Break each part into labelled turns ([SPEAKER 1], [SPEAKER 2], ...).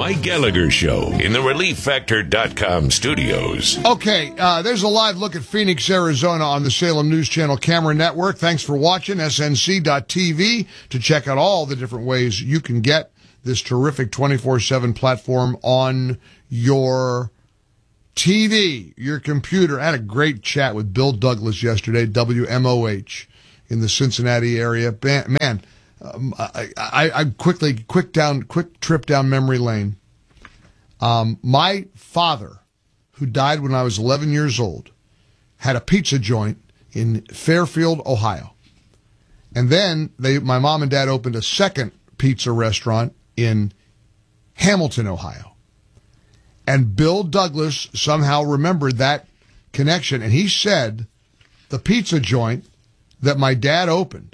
[SPEAKER 1] Mike Gallagher Show in the ReliefFactor.com studios.
[SPEAKER 2] Okay, there's a live look at Phoenix, Arizona on the Salem News Channel Camera Network. Thanks for watching SNC.TV to check out all the different ways you can get this terrific 24/7 platform on your TV, your computer. I had a great chat with Bill Douglas yesterday, WMOH, in the Cincinnati area. Man, I quick trip down memory lane. My father, who died when I was 11 years old, had a pizza joint in Fairfield, Ohio. And then my mom and dad opened a second pizza restaurant in Hamilton, Ohio. And Bill Douglas somehow remembered that connection. And he said the pizza joint that my dad opened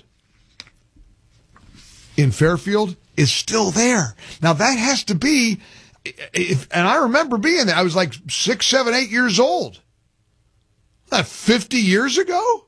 [SPEAKER 2] in Fairfield is still there. Now that has to be, and I remember being there. I was like 6, 7, 8 years old. That 50 years ago?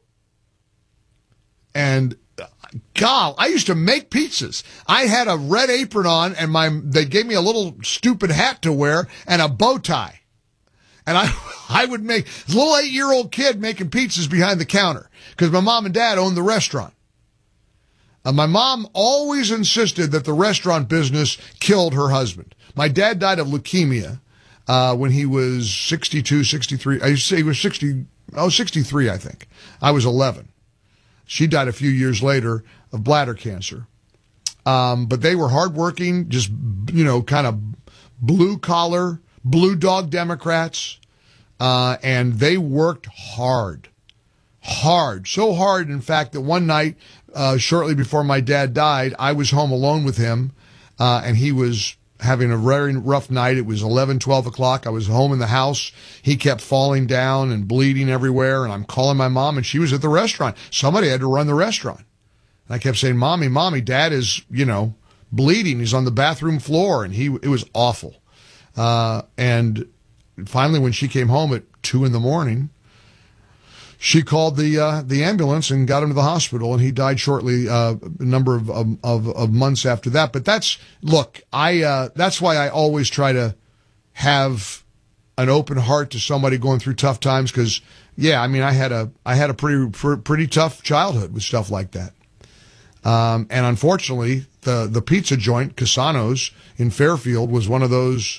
[SPEAKER 2] And God, I used to make pizzas. I had a red apron on, and they gave me a little stupid hat to wear and a bow tie. And I would make a little 8-year-old kid making pizzas behind the counter because my mom and dad owned the restaurant. My mom always insisted that the restaurant business killed her husband. My dad died of leukemia when he was 62, 63. I used to say he was 63, I think. I was 11. She died a few years later of bladder cancer. But they were hardworking, just, kind of blue-collar, blue dog Democrats. And they worked hard. So hard, in fact, that one night, shortly before my dad died, I was home alone with him, and he was having a very rough night. It was 11, 12 o'clock. I was home in the house. He kept falling down and bleeding everywhere, and I'm calling my mom, and she was at the restaurant. Somebody had to run the restaurant. And I kept saying, Mommy, Dad is, bleeding. He's on the bathroom floor, and it was awful. And finally, when she came home at 2 a.m, she called the ambulance and got him to the hospital, and he died shortly, a number of months after that. But that's why I always try to have an open heart to somebody going through tough times. Cause I had a pretty tough childhood with stuff like that. And unfortunately the pizza joint, Casano's in Fairfield was one of those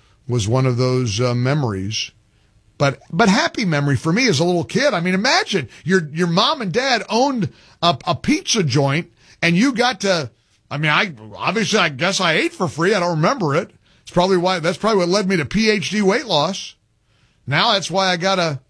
[SPEAKER 2] memories. But happy memory for me as a little kid. I mean, imagine your mom and dad owned a pizza joint, and you got to. I mean, I guess I ate for free. I don't remember it. That's probably what led me to PhD weight loss. Now that's why I gotta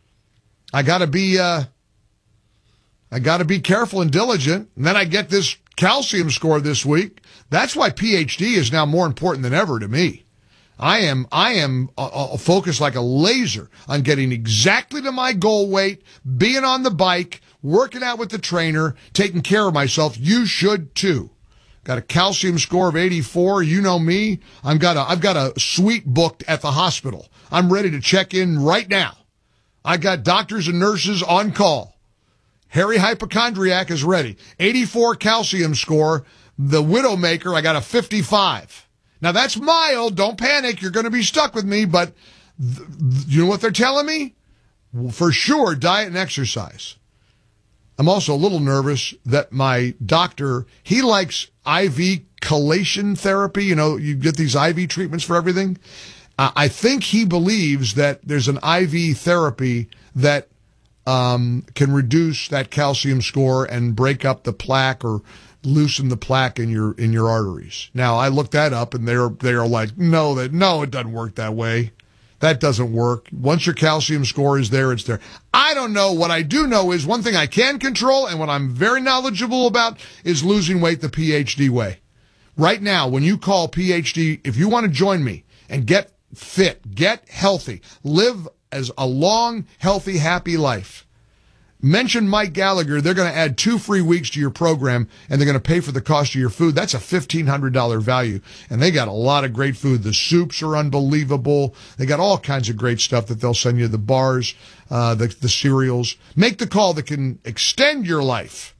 [SPEAKER 2] be careful and diligent. And then I get this calcium score this week. That's why PhD is now more important than ever to me. I am focused like a laser on getting exactly to my goal weight, being on the bike, working out with the trainer, taking care of myself. You should too. Got a calcium score of 84. You know me. I've got a suite booked at the hospital. I'm ready to check in right now. I got doctors and nurses on call. Harry Hypochondriac is ready. 84 calcium score. The Widowmaker, I got a 55. Now, that's mild. Don't panic. You're going to be stuck with me. But you know what they're telling me? For sure, diet and exercise. I'm also a little nervous that my doctor, he likes IV chelation therapy. You get these IV treatments for everything. I think he believes that there's an IV therapy that can reduce that calcium score and break up the plaque or loosen the plaque in your arteries. Now, I looked that up, and they are like, no, it doesn't work that way. That doesn't work. Once your calcium score is there, it's there. I don't know. What I do know is one thing I can control, and what I'm very knowledgeable about, is losing weight the PhD way. Right now, when you call PhD, if you want to join me and get fit, get healthy, live as a long, healthy, happy life, mention Mike Gallagher. They're going to add 2 free weeks to your program, and they're going to pay for the cost of your food. That's a $1,500 value, and they got a lot of great food. The soups are unbelievable. They got all kinds of great stuff that they'll send you, the bars, the cereals. Make the call that can extend your life.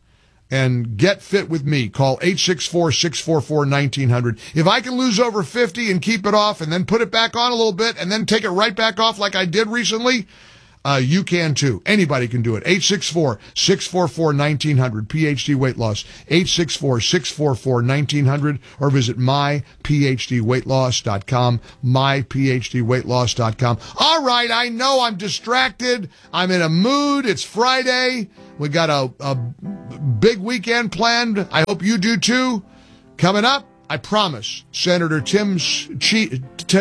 [SPEAKER 2] and get fit with me. Call 864-644-1900. If I can lose over 50 and keep it off and then put it back on a little bit and then take it right back off like I did recently, you can too. Anybody can do it. 864-644-1900. PhD Weight Loss. 864-644-1900 or visit myphdweightloss.com. myphdweightloss.com. All right, I know I'm distracted. I'm in a mood. It's Friday. We got a big weekend planned. I hope you do too. Coming up, I promise, Senator Tim Shee's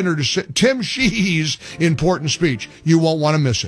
[SPEAKER 2] important speech. You won't want to miss it.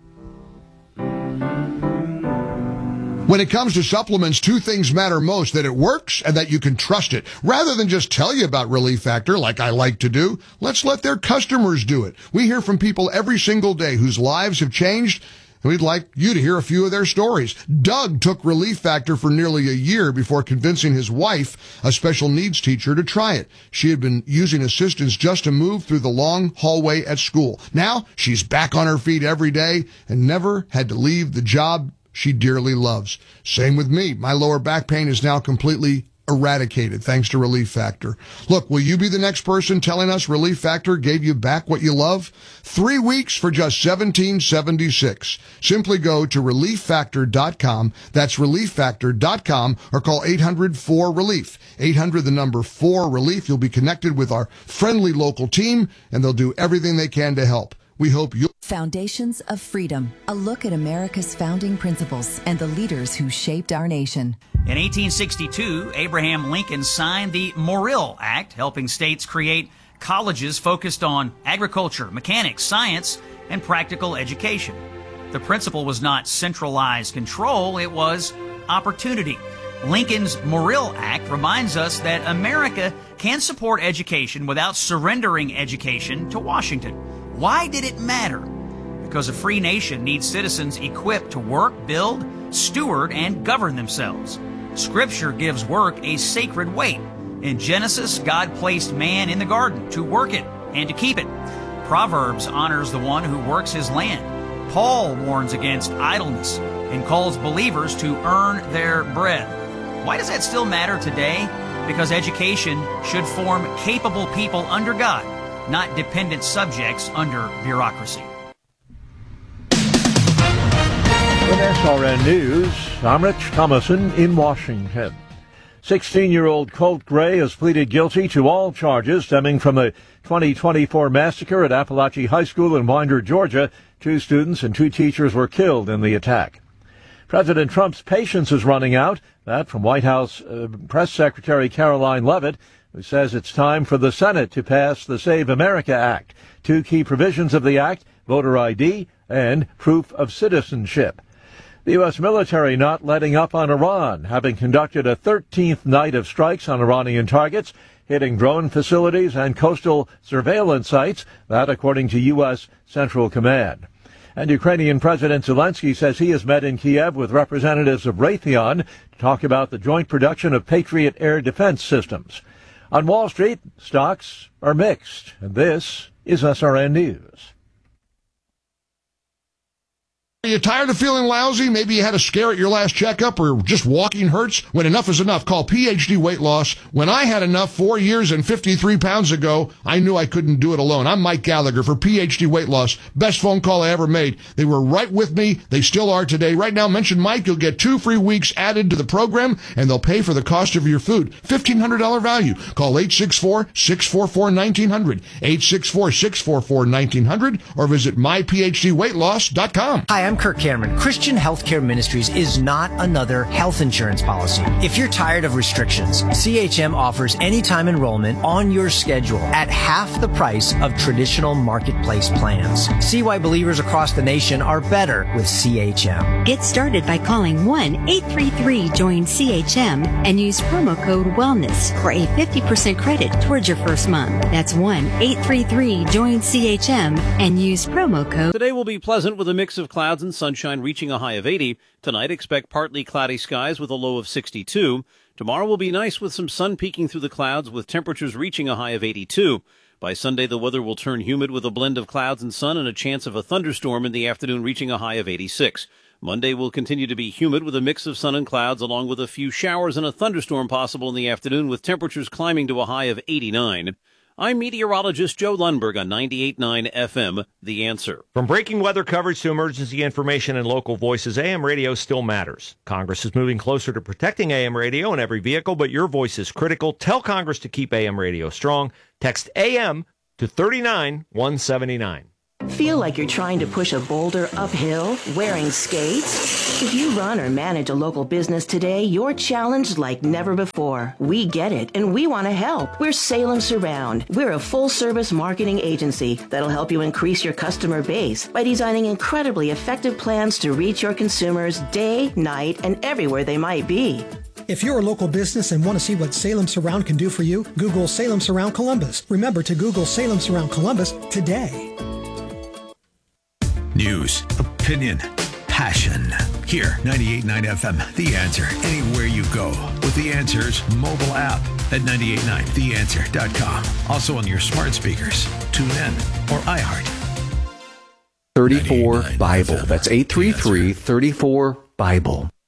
[SPEAKER 2] When it comes to supplements, two things matter most: that it works and that you can trust it. Rather than just tell you about Relief Factor like I like to do, let's let their customers do it. We hear from people every single day whose lives have changed, and we'd like you to hear a few of their stories. Doug took Relief Factor for nearly a year before convincing his wife, a special needs teacher, to try it. She had been using assistance just to move through the long hallway at school. Now she's back on her feet every day and never had to leave the job she dearly loves. Same with me. My lower back pain is now completely eradicated thanks to Relief Factor. Look, will you be the next person telling us Relief Factor gave you back what you love? 3 weeks for just $17.76. Simply go to relieffactor.com. That's relieffactor.com, or call 800-4RELIEF. 800 the number 4RELIEF. You'll be connected with our friendly local team, and they'll do everything they can to help. We hope you'll...
[SPEAKER 3] Foundations of Freedom, a look at America's founding principles and the leaders who shaped our nation.
[SPEAKER 4] In 1862, Abraham Lincoln signed the Morrill Act, helping states create colleges focused on agriculture, mechanics, science, and practical education. The principle was not centralized control, it was opportunity. Lincoln's Morrill Act reminds us that America can support education without surrendering education to Washington. Why did it matter? Because a free nation needs citizens equipped to work, build, steward, and govern themselves. Scripture gives work a sacred weight. In Genesis, God placed man in the garden to work it and to keep it. Proverbs honors the one who works his land. Paul warns against idleness and calls believers to earn their bread. Why does that still matter today? Because education should form capable people under God, not dependent subjects under bureaucracy.
[SPEAKER 5] With SRN News, I'm Rich Thomason in Washington. 16-year-old Colt Gray has pleaded guilty to all charges stemming from the 2024 massacre at Appalachian High School in Winder, Georgia. 2 students and 2 teachers were killed in the attack. President Trump's patience is running out. That from White House Press Secretary Caroline Leavitt, who says it's time for the Senate to pass the Save America Act. 2 key provisions of the act: voter ID and proof of citizenship. The U.S. military not letting up on Iran, having conducted a 13th night of strikes on Iranian targets, hitting drone facilities and coastal surveillance sites. That according to U.S. Central Command. And Ukrainian President Zelensky says he has met in Kiev with representatives of Raytheon to talk about the joint production of Patriot air defense systems. On Wall Street, stocks are mixed, and this is SRN News.
[SPEAKER 2] Are you tired of feeling lousy? Maybe you had a scare at your last checkup, or just walking hurts? When enough is enough, call PhD Weight Loss. When I had enough 4 years and 53 pounds ago, I knew I couldn't do it alone. I'm Mike Gallagher for PhD Weight Loss. Best phone call I ever made. They were right with me. They still are today. Right now, mention Mike. You'll get 2 free weeks added to the program, and they'll pay for the cost of your food. $1,500 value. Call 864-644-1900. 864-644-1900, or visit myphdweightloss.com.
[SPEAKER 6] Hi, I'm Kirk Cameron. Christian Healthcare Ministries is not another health insurance policy. If you're tired of restrictions, CHM offers anytime enrollment on your schedule at half the price of traditional marketplace plans. See why believers across the nation are better with CHM.
[SPEAKER 7] Get started by calling 1-833-JOIN-CHM and use promo code WELLNESS for a 50% credit towards your first month. That's 1-833-JOIN-CHM and use promo code.
[SPEAKER 8] Today will be pleasant with a mix of clouds and sunshine reaching a high of 80. Tonight, expect partly cloudy skies with a low of 62. Tomorrow will be nice with some sun peeking through the clouds with temperatures reaching a high of 82. By Sunday, the weather will turn humid with a blend of clouds and sun and a chance of a thunderstorm in the afternoon reaching a high of 86. Monday will continue to be humid with a mix of sun and clouds, along with a few showers and a thunderstorm possible in the afternoon, with temperatures climbing to a high of 89. I'm meteorologist Joe Lundberg on 98.9 FM, The Answer.
[SPEAKER 9] From breaking weather coverage to emergency information and local voices, AM radio still matters. Congress is moving closer to protecting AM radio in every vehicle, but your voice is critical. Tell Congress to keep AM radio strong. Text AM to 39179.
[SPEAKER 10] Feel like you're trying to push a boulder uphill wearing skates? If you run or manage a local business today, you're challenged like never before. We get it, and we want to help. We're Salem Surround. We're a full-service marketing agency that'll help you increase your customer base by designing incredibly effective plans to reach your consumers day, night, and everywhere they might be.
[SPEAKER 11] If you're a local business and want to see what Salem Surround can do for you, Google Salem Surround Columbus. Remember to Google Salem Surround Columbus today.
[SPEAKER 12] News, opinion, passion. Here, 98.9 FM, The Answer. Anywhere you go with The Answer's mobile app at 989theanswer.com. Also on your smart speakers, TuneIn, or iHeart.
[SPEAKER 13] 34 Bible. That's 833-34 Bible.